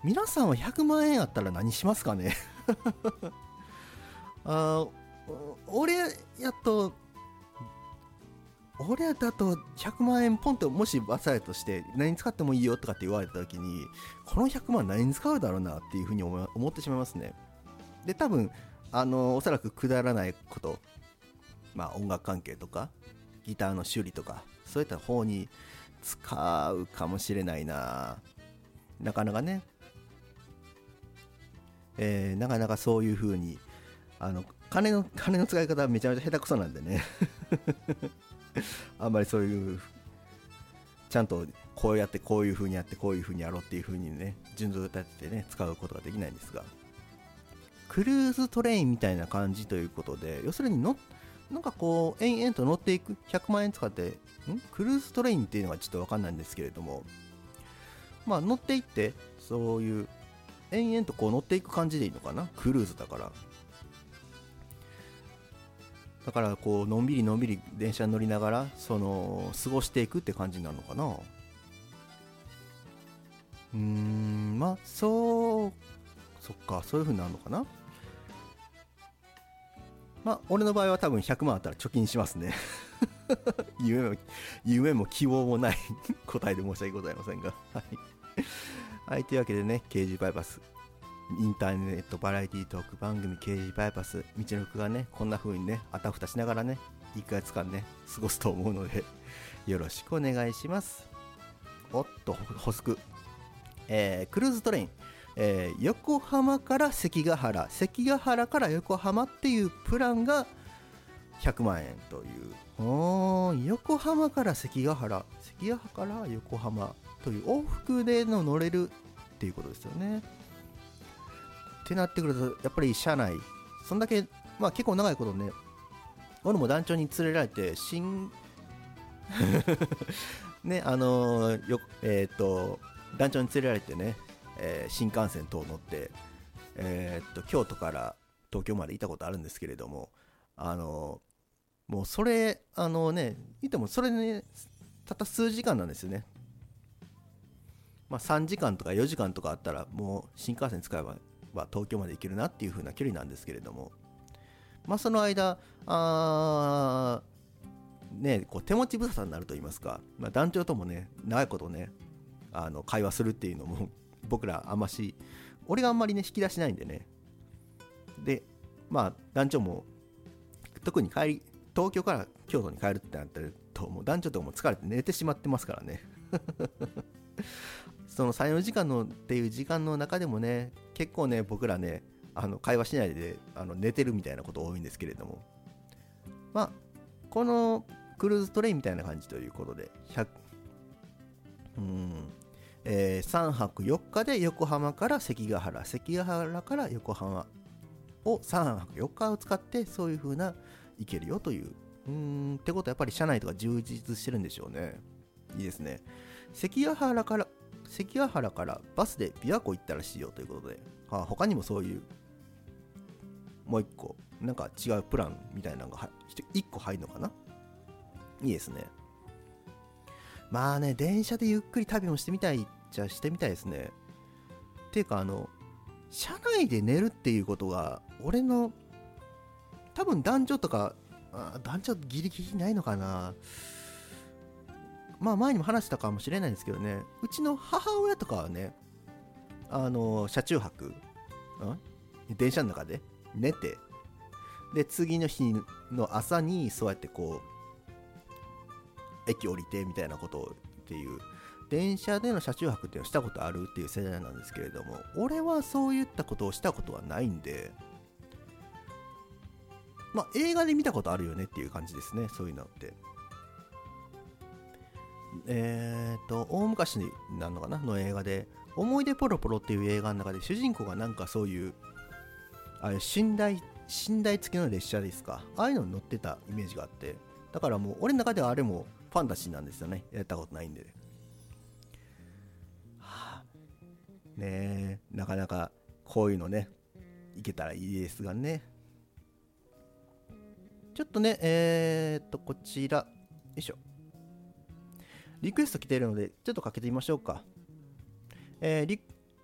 皆さんは100万円あったら何しますかね俺だと100万円ポンともし出されたとして何に使ってもいいよとかって言われた時に、この100万何に使うだろうなっていうふうに思ってしまいますね。で多分おそらくくだらないこと、音楽関係とかギターの修理とかそういった方に使うかもしれないな。なかなかね、なかなかそういう風に金の使い方めちゃめちゃ下手くそなんでねあんまりそういうちゃんとこうやってこういう風にやってこういう風にやろうっていう風にね順序立ててね使うことができないんですが、クルーズトレインみたいな感じということで、要するになんかこう延々と乗っていく、100万円使ってクルーズトレインっていうのがちょっと分かんないんですけれども、乗っていってそういう延々とこう乗っていく感じでいいのかな、クルーズだからこうのんびり電車に乗りながら過ごしていくって感じになるのかな。そっか、そういう風になるのかな。俺の場合は多分100万あったら貯金しますね夢も希望もない答えで申し訳ございませんがはい、というわけでね、刑事バイパスインターネットバラエティトーク番組刑事バイパス、道のくがねこんな風にねあたふたしながらね1ヶ月間ね過ごすと思うのでよろしくお願いします。おっと補足、クルーズトレイン、横浜から関ヶ原から横浜っていうプランが100万円という、横浜から関ヶ原から横浜という往復で乗れるっていうことですよね。ってなってくるとやっぱり車内そんだけ、結構長いことね、俺も団長に連れられてね団長に連れられてね、新幹線等乗って、京都から東京まで行ったことあるんですけれども、もうそれ言ってもそれねたった数時間なんですよね。3時間とか4時間とかあったらもう新幹線使えば東京まで行けるなっていう風な距離なんですけれども、その間こう手持ち無沙汰になると言いますか、団長ともね長いことね会話するっていうのも僕ら俺があんまりね引き出しないんでね。で団長も特に東京から京都に帰るってなってるともう団長とかも疲れて寝てしまってますからねその 3,4 時間のっていう時間の中でもね結構ね僕らね会話しないで寝てるみたいなこと多いんですけれども、このクルーズトレインみたいな感じということで3泊4日で横浜から関ヶ原から横浜を3泊4日を使ってそういう風な行けるよというってことはやっぱり車内とか充実してるんでしょうね。いいですね。関ヶ原からバスで琵琶湖行ったらしいよということで、他にもそういうもう一個なんか違うプランみたいなのが1個入るのかな。いいですね。電車でゆっくり旅もしてみたいじゃしてみたいですね。っていうか車内で寝るっていうことが俺の多分男女とか男女ギリギリないのかな。前にも話したかもしれないんですけどね、うちの母親とかはね車中泊電車の中で寝て、で次の日の朝にそうやってこう駅降りてみたいなことをっていう電車での車中泊っていうのをしたことあるっていう世代なんですけれども、俺はそういったことをしたことはないんで、映画で見たことあるよねっていう感じですね、そういうのって。大昔になるのかなの映画で思い出ポロポロっていう映画の中で主人公がなんかそういう寝台付きの列車ですか、ああいうのに乗ってたイメージがあって、だからもう俺の中ではあれもファンタジーなんですよね。やったことないんでね。なかなかこういうのねいけたらいいですがね。ちょっとねこちらよいしょ、リクエスト来ているのでちょっとかけてみましょうか。リ